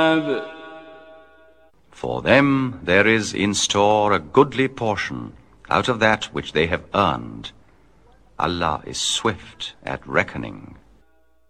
For them there is in store a goodly portion out of that which they have earned. Allah is swift at reckoning.